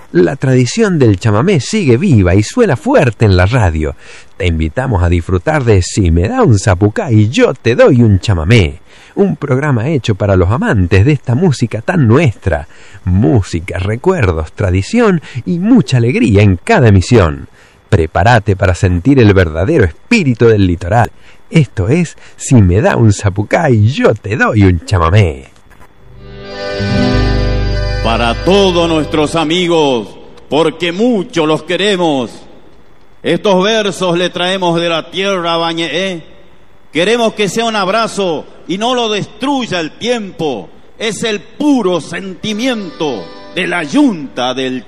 La tradición del chamamé sigue viva y suena fuerte en la radio. Te invitamos a disfrutar de Si me da un zapucay, yo te doy un chamamé. Un programa hecho para los amantes de esta música tan nuestra. Música, recuerdos, tradición y mucha alegría en cada emisión. Prepárate para sentir el verdadero espíritu del litoral. Esto es Si me da un zapucay, yo te doy un chamamé. Para todos nuestros amigos, porque mucho los queremos, estos versos le traemos de la tierra Bañeé. Queremos que sea un abrazo y no lo destruya el tiempo. Es el puro sentimiento de la yunta del